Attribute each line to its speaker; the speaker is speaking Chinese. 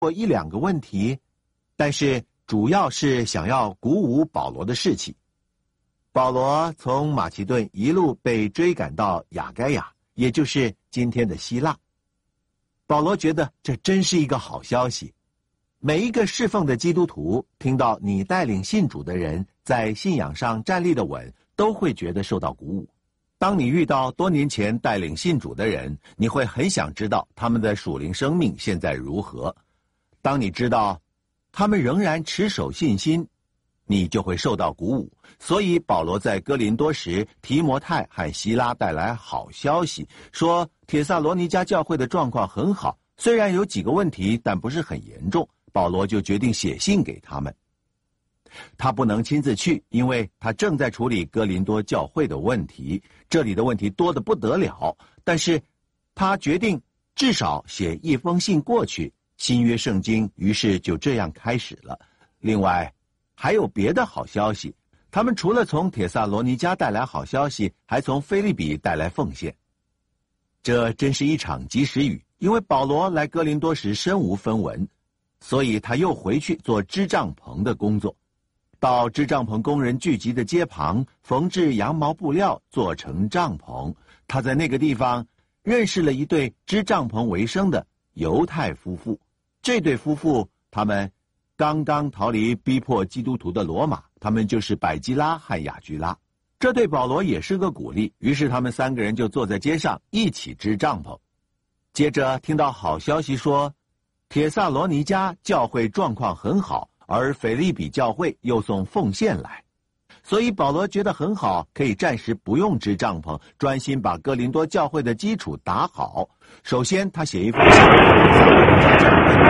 Speaker 1: 过一两个问题，但是主要是想要鼓舞保罗的士气。保罗从马其顿一路被追赶到亚该亚，也就是今天的希腊。保罗觉得这真是一个好消息。每一个侍奉的基督徒听到你带领信主的人在信仰上站立的稳，都会觉得受到鼓舞。当你遇到多年前带领信主的人，你会很想知道他们的属灵生命现在如何。当你知道他们仍然持守信心，你就会受到鼓舞。所以保罗在哥林多时，提摩太和希拉带来好消息，说帖撒罗尼迦教会的状况很好，虽然有几个问题，但不是很严重。保罗就决定写信给他们。他不能亲自去，因为他正在处理哥林多教会的问题，这里的问题多得不得了。但是他决定至少写一封信过去，新约圣经于是就这样开始了。另外还有别的好消息，他们除了从帖撒罗尼迦带来好消息，还从腓立比带来奉献。这真是一场及时雨，因为保罗来哥林多时身无分文，所以他又回去做织帐篷的工作，到织帐篷工人聚集的街旁缝制羊毛布料做成帐篷。他在那个地方认识了一对织帐篷为生的犹太夫妇。这对夫妇他们刚刚逃离逼迫基督徒的罗马，他们就是百基拉和雅居拉。这对保罗也是个鼓励，于是他们三个人就坐在街上一起织帐篷。接着听到好消息说帖撒罗尼迦教会状况很好，而腓立比教会又送奉献来，所以保罗觉得很好，可以暂时不用织帐篷，专心把哥林多教会的基础打好。首先他写一封信给帖撒罗尼迦教会，